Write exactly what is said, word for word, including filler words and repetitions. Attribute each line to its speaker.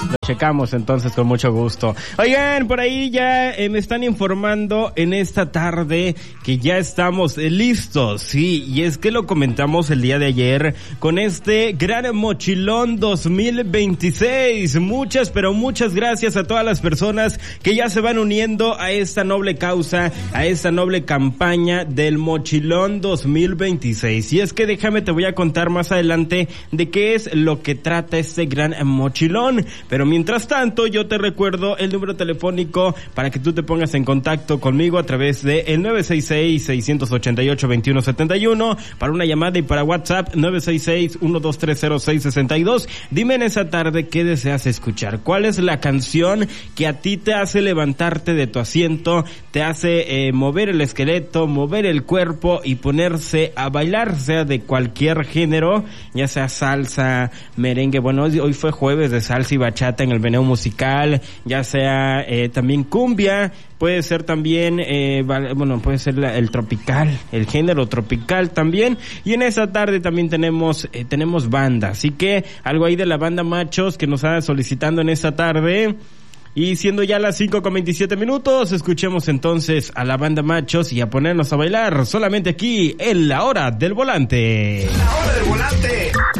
Speaker 1: Lo checamos entonces con mucho gusto. Oigan, por ahí ya eh, me están informando en esta tarde que ya estamos eh, listos, sí, y es que lo comentamos el día de ayer con este gran mochilón dos mil veintiséis. Muchas, pero muchas gracias a todas las personas que ya se van uniendo a esta noble causa, a esta noble campaña del mochilón dos mil veintiséis. Y es que déjame, te voy a contar más adelante de qué es lo que trata este gran mochilón. Pero mientras tanto, yo te recuerdo el número telefónico para que tú te pongas en contacto conmigo a través de el nueve seis seis, seis ocho ocho, dos uno siete uno para una llamada, y para WhatsApp nueve seis seis, uno dos tres cero seis seis dos. Dime en esa tarde qué deseas escuchar. ¿Cuál es la canción que a ti te hace levantarte de tu asiento, te hace eh, mover el esqueleto, mover el cuerpo y ponerse a bailar, sea de cualquier género, ya sea salsa, merengue? Bueno, hoy, hoy fue jueves de salsa y bachata en el menú musical, ya sea eh, también cumbia, puede ser también, eh, bueno, puede ser la, el tropical, el género tropical también. Y en esa tarde también tenemos, eh, tenemos banda, así que algo ahí de la banda Machos que nos está solicitando en esta tarde. Y siendo ya las cinco con veintisiete minutos, escuchemos entonces a la banda Machos y a ponernos a bailar solamente aquí en La Hora del Volante.
Speaker 2: La Hora del Volante.